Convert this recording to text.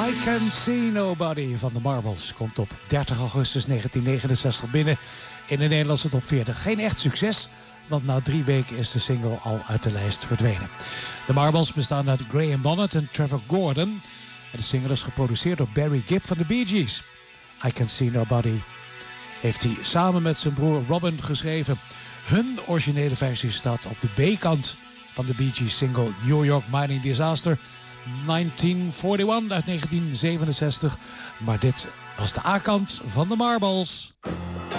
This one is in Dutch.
I Can See Nobody van de Marbles komt op 30 augustus 1969 binnen in de Nederlandse top 40. Geen echt succes, want na 3 weken is de single al uit de lijst verdwenen. De Marbles bestaan uit Graham Bonnet en Trevor Gordon. En de single is geproduceerd door Barry Gibb van de Bee Gees. I Can See Nobody heeft hij samen met zijn broer Robin geschreven. Hun originele versie staat op de B-kant van de Bee Gees single New York Mining Disaster 1941 uit 1967. Maar dit was de A-kant van de Marbles.